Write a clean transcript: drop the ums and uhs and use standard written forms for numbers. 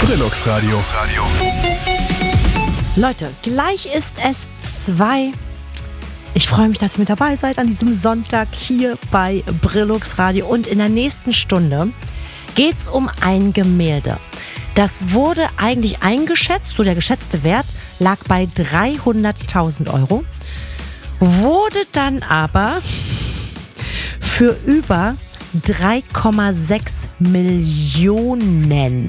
Brillux Radio. Leute, gleich ist es 2. Ich freue mich, dass ihr mit dabei seid an diesem Sonntag hier bei Brillux Radio. Und in der nächsten Stunde geht es um ein Gemälde. Das wurde eigentlich eingeschätzt, so der geschätzte Wert lag bei 300.000 Euro, wurde dann aber für über 3,6 Millionen